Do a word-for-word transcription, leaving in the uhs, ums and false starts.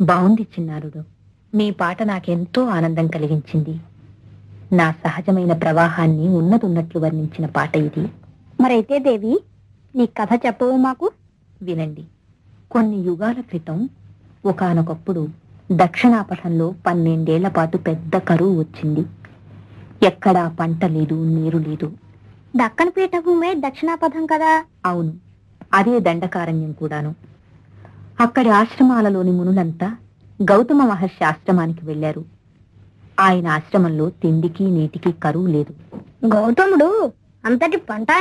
బావుంది చిన్నారుడు. మీ పాట నాకెంతో ఆనందం కలిగించింది. నా సహజమైన ప్రవాహాన్ని ఉన్నదున్నట్లు వర్ణించిన పాట ఇది. మరైతే దేవి, నీ కథ చెప్పవు మాకు? వినండి. కొన్ని యుగాల క్రితం ఒకానొకప్పుడు దక్షిణాపథంలో పన్నెండేళ్ల పాటు పెద్ద కరువు వచ్చింది. ఎక్కడా పంట లేదు, నీరు లేదు. దక్కన పీఠభూమే దక్షిణాపథం కదా? అవును, అదే దండకారణ్యం కూడాను. అక్కడి ఆశ్రమాలలోని మునులంతా గౌతమ మహర్షి ఆశ్రమానికి వెళ్లారు. ఆయన ఆశ్రమంలో తిండికి నీటికి కరువు లేదు. గౌతముడు అంతటి పంట